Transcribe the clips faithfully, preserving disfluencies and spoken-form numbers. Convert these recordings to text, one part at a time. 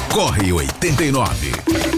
Corre oitenta e nove.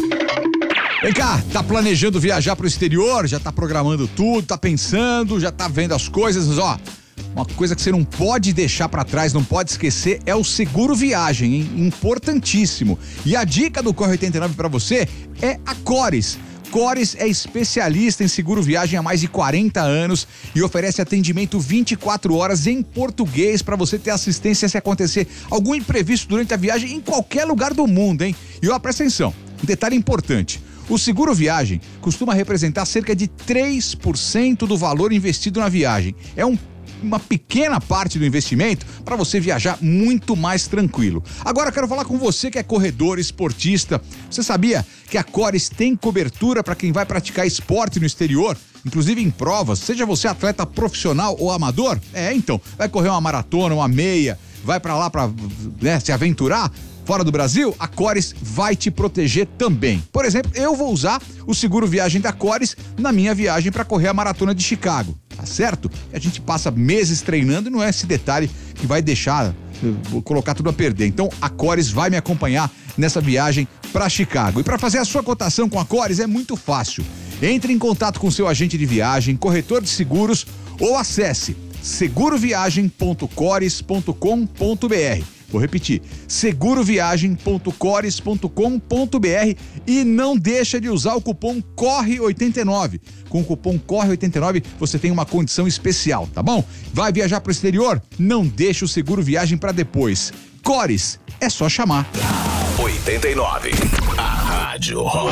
Vem cá, tá planejando viajar pro exterior? Já tá programando tudo, tá pensando, já tá vendo as coisas, mas ó, uma coisa que você não pode deixar pra trás, não pode esquecer, é o seguro viagem, hein? Importantíssimo. E a dica do Corre oitenta e nove pra você é a Cores. Cores é especialista em seguro viagem há mais de quarenta anos e oferece atendimento vinte e quatro horas em português para você ter assistência se acontecer algum imprevisto durante a viagem em qualquer lugar do mundo, hein? E ó, presta atenção, um detalhe importante. O seguro viagem costuma representar cerca de três por cento do valor investido na viagem. É um uma pequena parte do investimento para você viajar muito mais tranquilo. Agora eu quero falar com você que é corredor, esportista. Você sabia que a Cores tem cobertura para quem vai praticar esporte no exterior? Inclusive em provas, seja você atleta profissional ou amador? É, então, vai correr uma maratona, uma meia, vai para lá para, né, se aventurar fora do Brasil, a Cores vai te proteger também. Por exemplo, eu vou usar o seguro viagem da Cores na minha viagem para correr a maratona de Chicago. Tá certo? A gente passa meses treinando e não é esse detalhe que vai deixar, vou colocar tudo a perder. Então a Cores vai me acompanhar nessa viagem para Chicago. E para fazer a sua cotação com a Cores é muito fácil. Entre em contato com seu agente de viagem, corretor de seguros ou acesse seguro viagem ponto cores ponto com ponto br. Vou repetir, seguro viagem ponto cores ponto com ponto br e não deixa de usar o cupom corre oitenta e nove. Com o cupom corre oitenta e nove você tem uma condição especial, tá bom? Vai viajar pro exterior? Não deixa o seguro viagem para depois. Cores, é só chamar. oitenta e nove. A Rádio Rock.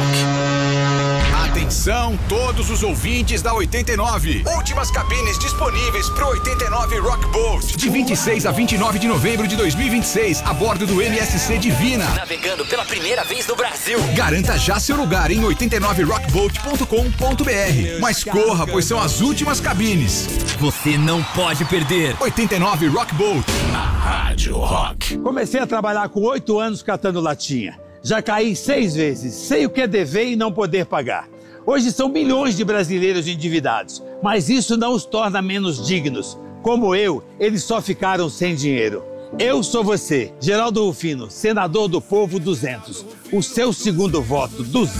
Atenção todos os ouvintes da oitenta e nove. Últimas cabines disponíveis pro oitenta e nove Rock Boat. De vinte e seis a vinte e nove de novembro de dois mil e vinte e seis, a bordo do M S C Divina. Navegando pela primeira vez no Brasil. Garanta já seu lugar em oitenta e nove rock boat ponto com ponto br. Mas corra, pois são as últimas cabines. Você não pode perder. oitenta e nove Rock Boat. A Rádio Rock. Comecei a trabalhar com oito anos catando latinha. Já caí seis vezes, sei o que é dever e não poder pagar. Hoje são milhões de brasileiros endividados, mas isso não os torna menos dignos. Como eu, eles só ficaram sem dinheiro. Eu sou você, Geraldo Rufino, senador do Povo duzentos. O seu segundo voto, duzentos.